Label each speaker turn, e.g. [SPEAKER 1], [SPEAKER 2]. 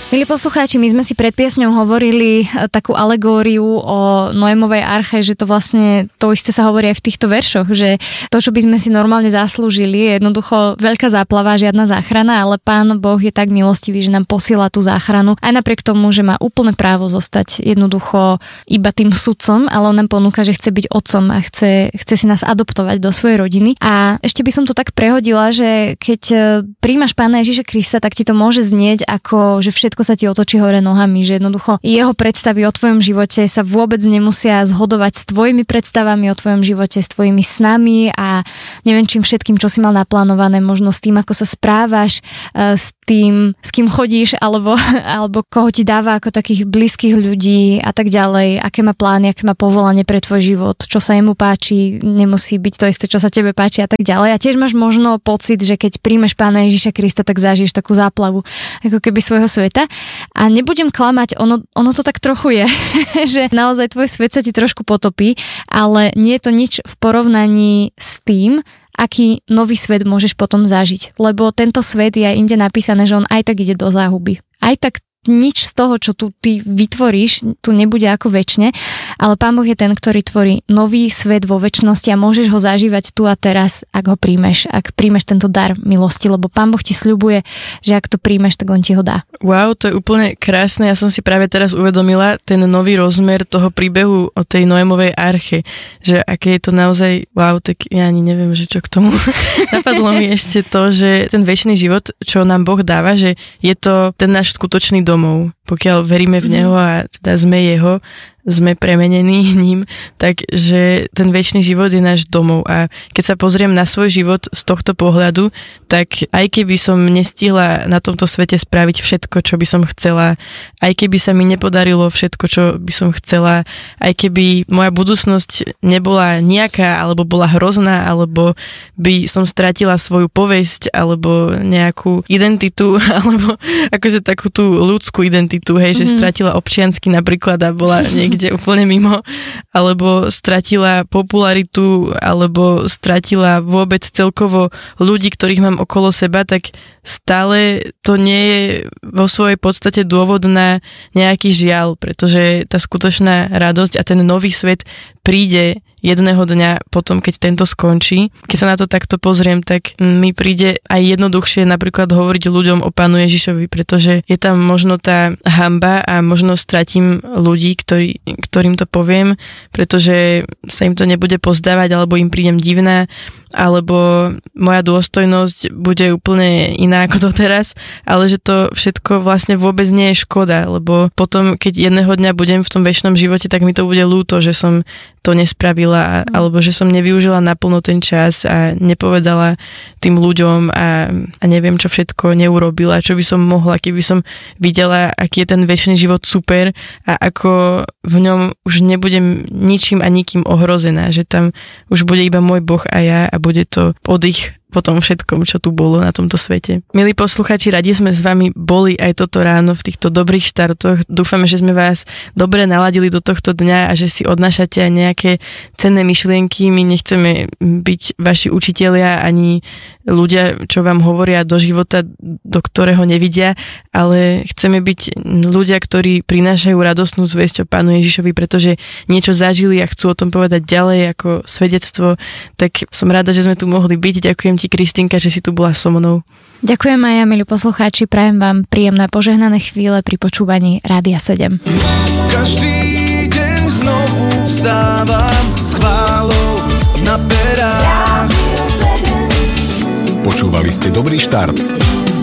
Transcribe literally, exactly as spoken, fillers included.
[SPEAKER 1] Milí poslucháči, my sme si pred piesňou hovorili takú alegóriu o Noémovej arche, že to vlastne to isté sa hovorí aj v týchto veršoch, že to, čo by sme si normálne zaslúžili, je jednoducho veľká záplava, žiadna záchrana, ale Pán Boh je tak milostivý, že nám posiela tú záchranu aj napriek tomu, že má úplné právo zostať jednoducho iba tým sudcom, ale on nám ponúka, že chce byť otcom a chce, chce si nás adoptovať do svojej rodiny. A ešte by som to tak prehodila, že keď príjmaš Pána Ježiša Krista, tak ti to môže znieť ako, že všetko sa ti otočí hore nohami, že jednoducho jeho predstavy o tvojom živote sa vôbec nemusia zhodovať s tvojimi predstavami o tvojom živote, s tvojimi snami a neviem čím všetkým, čo si mal naplánované, možno s tým, ako sa správaš, s tým, s kým chodíš, alebo, alebo koho ti dáva ako takých blízkych ľudí a tak ďalej, aké má plány, aké má povolanie pre tvoj život, čo sa jemu páči, nemusí byť to isté, čo sa tebe páči a tak ďalej. A tiež máš možno pocit, že keď príjmeš Pána Ježiša Krista, tak zažiješ takú záplavu ako keby svojho sveta. A nebudem klamať, ono, ono to tak trochu je, že naozaj tvoj svet sa ti trošku potopí, ale nie je to nič v porovnaní s tým, aký nový svet môžeš potom zažiť. Lebo tento svet je aj inde napísané, že on aj tak ide do záhuby. Aj tak nič z toho, čo tu ty vytvoríš, tu nebude ako večne, ale Pán Boh je ten, ktorý tvorí nový svet vo večnosti a môžeš ho zažívať tu a teraz, ak ho príjmeš, ak príjmeš tento dar milosti, lebo Pán Boh ti sľubuje, že ak to príjmeš, tak on ti ho dá.
[SPEAKER 2] Wow, to je úplne krásne. Ja som si práve teraz uvedomila ten nový rozmer toho príbehu o tej Noémovej arche, že aké je to naozaj, wow, tak ja ani neviem, že čo k tomu. Napadlo mi ešte to, že ten večný život, čo nám Boh dáva, že je to ten náš skutočný domov. Pokiaľ veríme v Neho a teda sme Jeho, sme premenení ním, takže ten večný život je náš domov. A keď sa pozriem na svoj život z tohto pohľadu, tak aj keby som nestihla na tomto svete spraviť všetko, čo by som chcela, aj keby sa mi nepodarilo všetko, čo by som chcela, aj keby moja budúcnosť nebola nejaká, alebo bola hrozná, alebo by som stratila svoju povesť, alebo nejakú identitu, alebo akože takú tú ľudskú identitu, hej, mm-hmm. že stratila občiansky napríklad a bola niekde úplne mimo, alebo stratila popularitu, alebo stratila vôbec celkovo ľudí, ktorých mám okolo seba, tak stále to nie je vo svojej podstate dôvod na nejaký žiaľ, pretože tá skutočná radosť a ten nový svet príde jedného dňa potom, keď tento skončí. Keď sa na to takto pozriem, tak mi príde aj jednoduchšie napríklad hovoriť ľuďom o Pánu Ježišovi, pretože je tam možno tá hanba a možno stratím ľudí, ktorý, ktorým to poviem, pretože sa im to nebude pozdávať, alebo im prídem divná, alebo moja dôstojnosť bude úplne iná ako doteraz, ale že to všetko vlastne vôbec nie je škoda, lebo potom, keď jedného dňa budem v tom večnom živote, tak mi to bude ľúto, že som to nespravila, alebo že som nevyužila naplno ten čas a nepovedala tým ľuďom a, a neviem, čo všetko neurobila, čo by som mohla, keby som videla, aký je ten večný život super a ako v ňom už nebudem ničím a nikým ohrozená, že tam už bude iba môj Boh a ja a bude to oddych po tom všetkom, čo tu bolo na tomto svete. Milí posluchači, radi sme s vami boli aj toto ráno v týchto dobrých štartoch. Dúfame, že sme vás dobre naladili do tohto dňa a že si odnášate aj nejaké cenné myšlienky. My nechceme byť vaši učitelia ani ľudia, čo vám hovoria do života, do ktorého nevidia, ale chceme byť ľudia, ktorí prinášajú radostnú zvesť o Pánu Ježišovi, pretože niečo zažili a chcú o tom povedať ďalej ako svedectvo. Tak som rada, že sme tu mohli byť. Ďakujem ti, Kristýnka, že si tu bola so mnou.
[SPEAKER 1] Ďakujem aj ja, milí poslucháči, prajem vám príjemné požehnané chvíle pri počúvaní Rádia sedem.
[SPEAKER 3] Každý deň znovu vstávam s chválou na perách. Počúvali ste Dobrý štart.